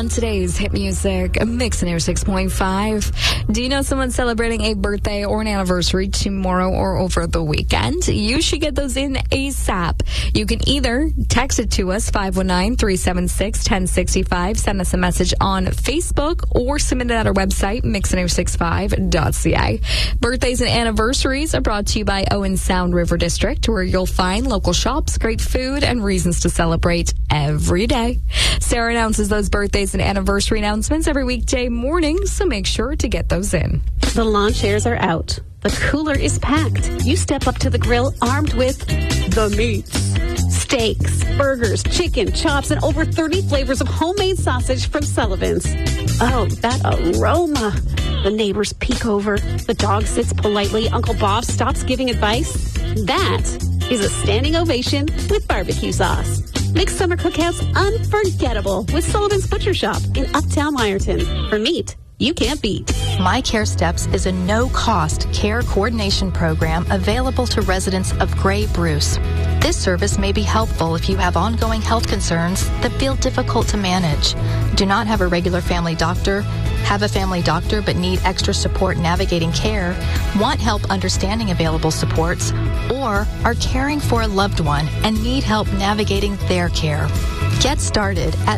on today's hit music, Mix 6.5. Do you know someone celebrating a birthday or an anniversary tomorrow or over the weekend? You should get those in ASAP. You can either text it to us, 519-376-1065, send us a message on Facebook, or submit it at our website, mix1065.ca. Birthdays and anniversaries are brought to you by Owen Sound River District, where you'll find local shops, great food, and reasons to celebrate every day. Sarah announces those birthdays and anniversary announcements every weekday morning, so make sure to get those in. The lawn chairs are out. The cooler is packed. You step up to the grill armed with the meats. Steaks, burgers, chicken, chops, and over 30 flavors of homemade sausage from Sullivan's. Oh, that aroma. The neighbors peek over. The dog sits politely. Uncle Bob stops giving advice. That is a standing ovation with barbecue sauce. Make summer cookouts unforgettable with Sullivan's Butcher Shop in Uptown Lyerton. For meat you can't beat. My Care Steps is a no-cost care coordination program available to residents of Gray Bruce. This service may be helpful if you have ongoing health concerns that feel difficult to manage, do not have a regular family doctor, have a family doctor but need extra support navigating care, want help understanding available supports, or are caring for a loved one and need help navigating their care. Get started at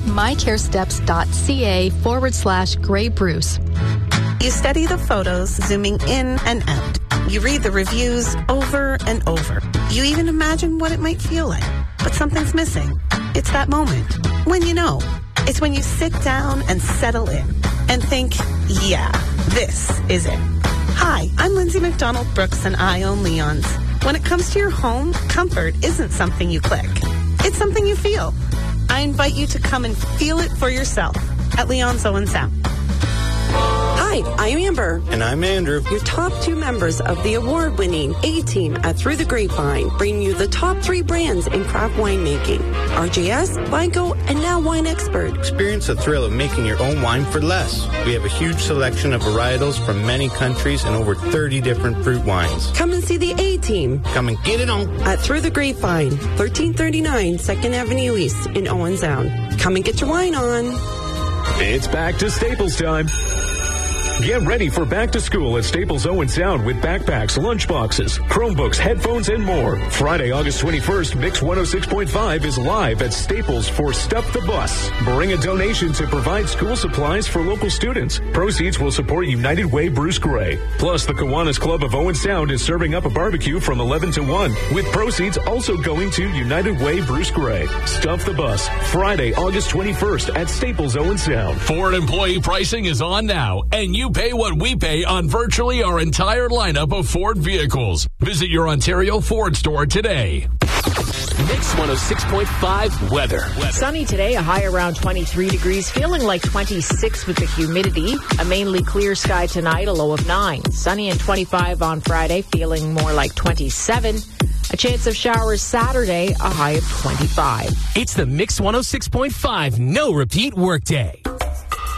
mycaresteps.ca/Gray Bruce. You study the photos, zooming in and out. You read the reviews over and over. You even imagine what it might feel like. But something's missing. It's that moment. When you know. It's when you sit down and settle in and think, yeah, this is it. Hi, I'm Lindsay McDonald Brooks and I own Leon's. When it comes to your home, comfort isn't something you click. It's something you feel. I invite you to come and feel it for yourself at Leon's Owen Sound. Hi, I'm Amber. And I'm Andrew. Your top two members of the award-winning A-Team at Through the Grapevine bring you the top 3 brands in craft winemaking. RJS, Vigo, and now Wine Expert. Experience the thrill of making your own wine for less. We have a huge selection of varietals from many countries and over 30 different fruit wines. Come and see the A-Team. Come and get it on. At Through the Grapevine, 1339 2nd Avenue East in Owen Sound. Come and get your wine on. It's back to Staples time. Get ready for back to school at Staples Owen Sound with backpacks, lunchboxes, Chromebooks, headphones, and more. Friday, August 21st, Mix 106.5 is live at Staples for Stuff the Bus. Bring a donation to provide school supplies for local students. Proceeds will support United Way Bruce Gray. Plus, the Kiwanis Club of Owen Sound is serving up a barbecue from 11 to 1, with proceeds also going to United Way Bruce Gray. Stuff the Bus, Friday, August 21st at Staples Owen Sound. Ford employee pricing is on now, and you pay what we pay on virtually our entire lineup of Ford vehicles. Visit your Ontario Ford store today. Mix 106.5 weather. Sunny today, a high around 23 degrees, feeling like 26 with the humidity. A mainly clear sky tonight, a low of 9. Sunny and 25 on Friday, feeling more like 27. A chance of showers Saturday, a high of 25. It's the Mix 106.5 no repeat workday.